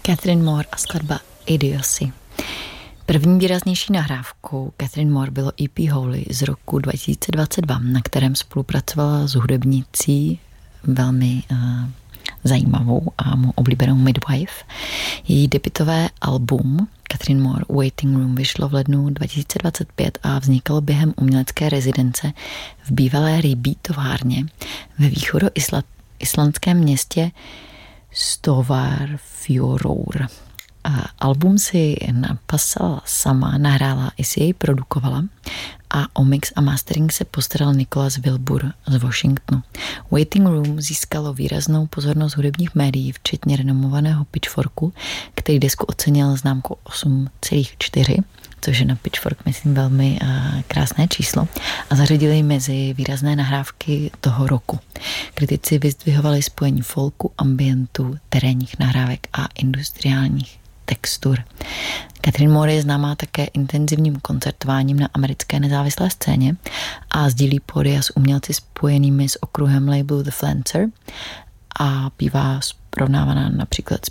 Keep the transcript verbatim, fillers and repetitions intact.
Catherine Moore a skladba Idiocy. První výraznější nahrávkou Catherine Moore bylo E P Holy z roku dva tisíce dvacet dva, na kterém spolupracovala s hudebnicí velmi uh, zajímavou a mou oblíbenou Midwife. Její debutové album Catherine Moore Waiting Room vyšlo v lednu dva tisíce dvacet pět a vznikalo během umělecké rezidence v bývalé rybí továrně ve východoislandském městě Stovárfjörður. Album si napsala sama, nahrála i si jej produkovala a o mix a mastering se postaral Nicholas Wilbur z Washingtonu. Waiting Room získalo výraznou pozornost hudebních médií, včetně renomovaného Pitchforku, který desku ocenil známkou osm celá čtyři, což je na Pitchfork, myslím, velmi uh, krásné číslo, a zařadili mezi výrazné nahrávky toho roku. Kritici vyzdvihovali spojení folku, ambientu, terénních nahrávek a industriálních textur. Catherine Moore je známá také intenzivním koncertováním na americké nezávislé scéně a sdílí pódia s umělci spojenými s okruhem labelu The Flancer a bývá srovnávaná například s